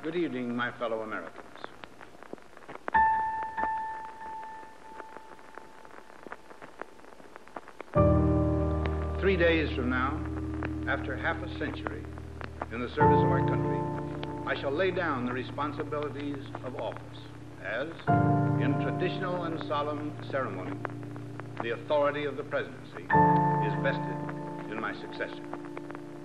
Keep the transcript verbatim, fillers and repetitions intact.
Good evening, my fellow Americans. Three days from now, after half a century in the service of our country, I shall lay down the responsibilities of office as, in traditional and solemn ceremony, the authority of the presidency is vested in my successor.